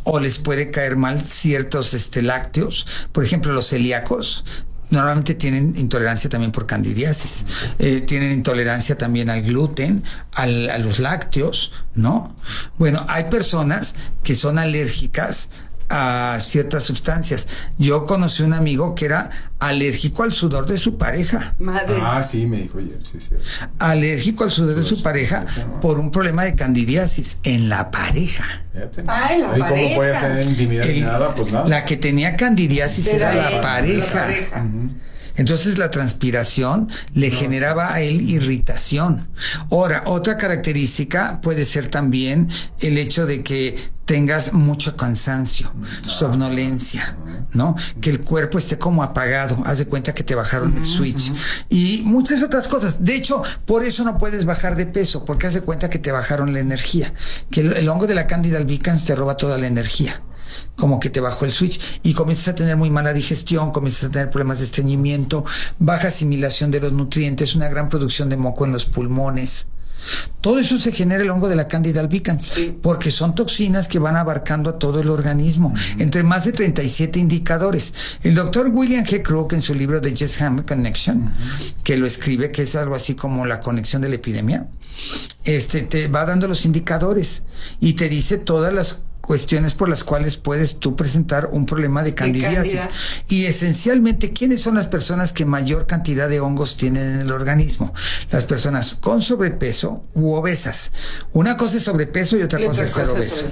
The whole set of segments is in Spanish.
o les puede caer mal ciertos lácteos. Por ejemplo, los celíacos normalmente tienen intolerancia también por candidiasis, tienen intolerancia también al gluten, a los lácteos, ¿no? Bueno, hay personas que son alérgicas a ciertas sustancias. Yo conocí un amigo que era alérgico al sudor de su pareja. Madre. Ah, sí, me dijo ayer, sí. Alérgico al sudor de su pareja por un problema de candidiasis en la pareja. Ah, en la pareja. ¿Cómo puede ser intimidad ni nada? Pues nada. La que tenía candidiasis era la pareja. Uh-huh. Entonces la transpiración le generaba a él irritación. Ahora, otra característica puede ser también el hecho de que tengas mucho cansancio, somnolencia, ¿no? Que el cuerpo esté como apagado. Haz de cuenta que te bajaron el switch. Y muchas otras cosas. De hecho, por eso no puedes bajar de peso, porque haz de cuenta que te bajaron la energía. Que el hongo de la Candida albicans te roba toda la energía. Como que te bajó el switch y comienzas a tener muy mala digestión, comienzas a tener problemas de estreñimiento, baja asimilación de los nutrientes, una gran producción de moco en los pulmones. Todo eso se genera el hongo de la Candida albicans, porque son toxinas que van abarcando a todo el organismo, entre más de 37 indicadores. El doctor William G. Crook, en su libro The Jess-Ham Connection, que lo escribe, que es algo así como la conexión de la epidemia, te va dando los indicadores y te dice todas las cuestiones por las cuales puedes tú presentar un problema de candidiasis. Y esencialmente, ¿quiénes son las personas que mayor cantidad de hongos tienen en el organismo? Las personas con sobrepeso u obesas. Una cosa es sobrepeso y otra cosa es ser obeso.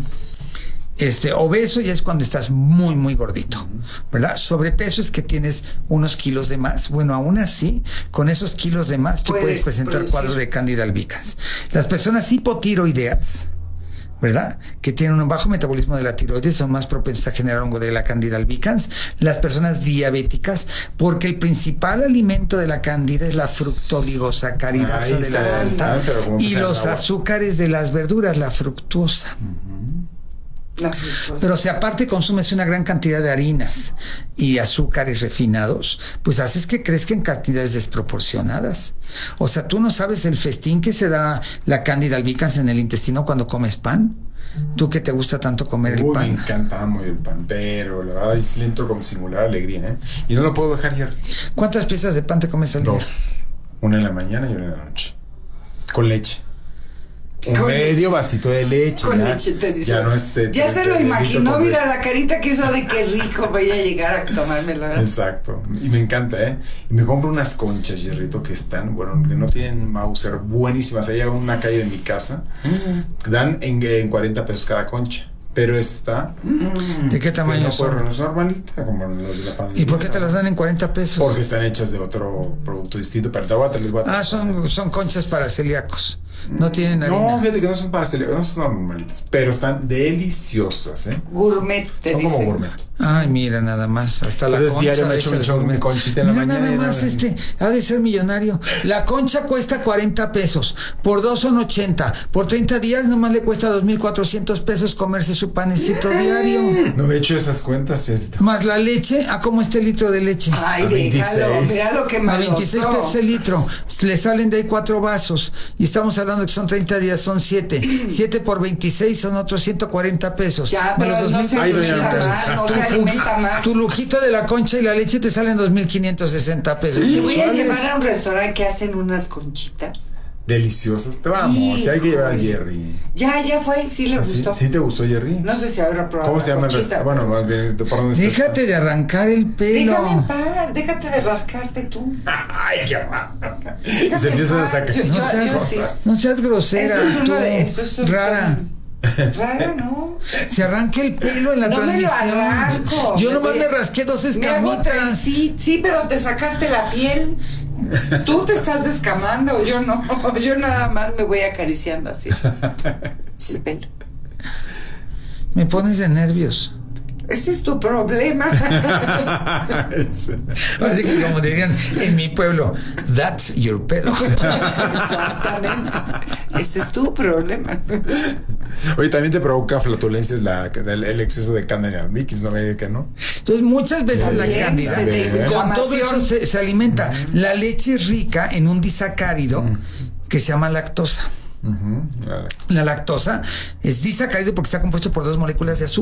Obeso ya es cuando estás muy, muy gordito, ¿verdad? Sobrepeso es que tienes unos kilos de más. Bueno, aún así, con esos kilos de más, tú puedes presentar cuadro de Candida albicans. Las personas hipotiroideas, ¿verdad? Que tienen un bajo metabolismo de la tiroides, son más propensos a generar hongo de la Candida albicans. Las personas diabéticas, porque el principal alimento de la Candida es la fructoligosacaridasa de la fruta y los azúcares de las verduras, la fructuosa. Pero si aparte consumes una gran cantidad de harinas y azúcares refinados, pues haces que crezca en cantidades desproporcionadas. O sea, tú no sabes el festín que se da la Candida albicans en el intestino cuando comes pan. Tú que te gusta tanto comer el pan. Me encanta muy el pan, pero la verdad es lento como singular alegría, ¿eh? Y no lo puedo dejar ya. ¿Cuántas piezas de pan te comes al día? 2. Una en la mañana y una en la noche. Con leche. Un medio vasito de leche. Con leche, te dice. Ya no es. Ya se lo imaginó, mira la carita que hizo de qué rico voy a llegar a tomármelo, ¿verdad? Exacto. Y me encanta, ¿eh? Y me compro unas conchas, Jerrito, que están, bueno, que no tienen Mauser, buenísimas. Ahí hay una calle de mi casa. Dan en 40 pesos cada concha. Pero está. ¿De qué tamaño son? Es normalita, como las de la pandemia. ¿Y por qué te las dan en 40 pesos? Porque están hechas de otro producto distinto. Pero les voy a son conchas para celíacos. No tienen harina. No, fíjate que no son para celíacos, no son normalitas. Pero están deliciosas, ¿eh? Gourmet, te dicen. Son como gourmet. Ay, mira, nada más. Hasta la concha. Diario me he hecho mi conchita en la mañana. Nada más, ha de ser millonario. La concha cuesta 40 pesos. Por 2 son 80. Por 30 días nomás le cuesta 2,400 pesos comerse su panecito diario. No he hecho esas cuentas, cierto. Más la leche, ¿a cómo está el litro de leche? Ay, déjalo, mira lo que a 26 pesos el litro. Le salen de ahí 4 vasos. Y estamos hablando que son 30 días, son 7. 7 por 26 son otros 140 pesos. Ya, pero no se alimenta más. Tu lujito de la concha y la leche te salen 2,560 pesos. Te voy a llevar a un restaurante que hacen unas conchitas deliciosas. Te vamos, si hay que llevar a Jerry. Ya fue, sí le gustó. ¿Sí te gustó, Jerry? No sé si habrá probado. ¿Cómo se llama el restaurante? Bueno, más bien, ¿por dónde estás? Déjate de arrancar el pelo. Déjame en paz, déjate de rascarte tú. Ay, qué mal. Y se empiezan a sacar. No seas grosera. Eso es rara. Raro, ¿no? Se arranca el pelo en la transmisión. Me lo arranco. Yo nomás me rasqué 2 escamitas. Sí, pero te sacaste la piel. Tú te estás descamando, yo no. Yo nada más me voy acariciando así. El pelo. Me pones de nervios. Ese es tu problema. Así que como dirían en mi pueblo, that's your pedo. Exactamente. Ese es tu problema. Oye, también te provoca flatulencias el exceso de Candida albicans, ¿no me digas que no? Entonces muchas veces la Candida con todo eso se alimenta. La leche es rica en un disacárido que se llama lactosa. La lactosa es disacárido porque está compuesto por 2 moléculas de azúcar.